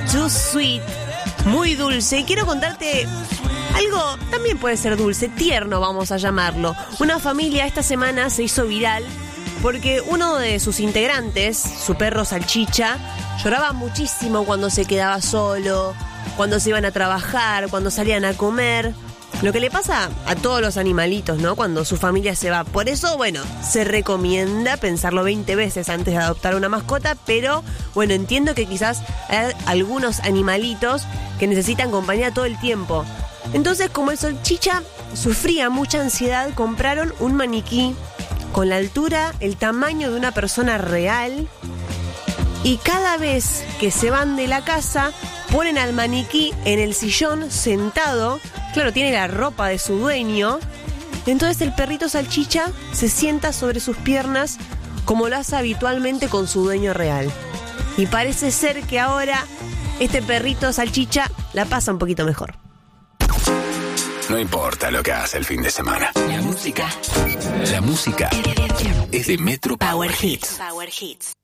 Too Sweet, muy dulce. Y quiero contarte algo, también puede ser dulce, tierno vamos a llamarlo. Una familia esta semana se hizo viral porque uno de sus integrantes, su perro Salchicha, lloraba muchísimo cuando se quedaba solo, cuando se iban a trabajar, cuando salían a comer. Lo que le pasa a todos los animalitos, ¿no? Cuando su familia se va. Por eso, bueno, se recomienda pensarlo 20 veces antes de adoptar una mascota, pero, bueno, entiendo que quizás hay algunos animalitos que necesitan compañía todo el tiempo. Entonces, como el Salchicha sufría mucha ansiedad, compraron un maniquí con la altura, el tamaño de una persona real, y cada vez que se van de la casa, ponen al maniquí en el sillón sentado. Claro, tiene la ropa de su dueño. Entonces el perrito Salchicha se sienta sobre sus piernas como lo hace habitualmente con su dueño real. Y parece ser que ahora este perrito Salchicha la pasa un poquito mejor. No importa lo que hace el fin de semana. La música es de Metro Power Hits.